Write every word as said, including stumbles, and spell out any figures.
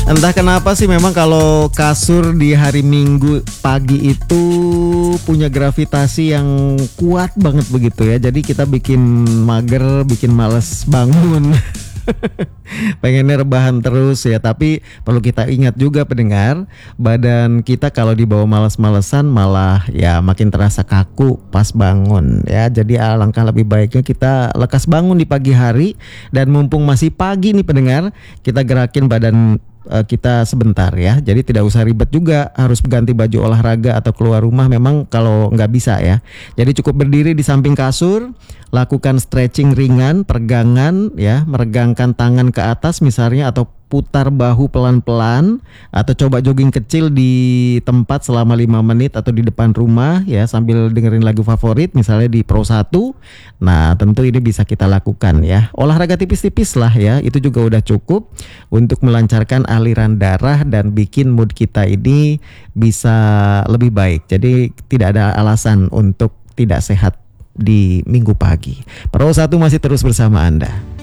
Entah kenapa sih memang kalau kasur di hari Minggu pagi itu punya gravitasi yang kuat banget begitu ya. Jadi kita bikin mager, bikin males bangun. Pengennya rebahan terus ya, tapi perlu kita ingat juga pendengar, badan kita kalau dibawa malas-malesan malah ya makin terasa kaku pas bangun ya. Jadi alangkah lebih baiknya kita lekas bangun di pagi hari, dan mumpung masih pagi nih pendengar, kita gerakin badan uh, kita sebentar ya. Jadi tidak usah ribet juga harus ganti baju olahraga atau keluar rumah memang kalau nggak bisa ya. Jadi cukup berdiri di samping kasur, lakukan stretching ringan, peregangan ya, meregangkan tangan ke atas misalnya, atau putar bahu pelan-pelan, atau coba jogging kecil di tempat selama lima menit atau di depan rumah ya, sambil dengerin lagu favorit misalnya di Pro satu. Nah tentu ini bisa kita lakukan ya. Olahraga tipis-tipis lah ya, itu juga udah cukup untuk melancarkan aliran darah dan bikin mood kita ini bisa lebih baik. Jadi tidak ada alasan untuk tidak sehat di Minggu pagi. Pro satu masih terus bersama Anda.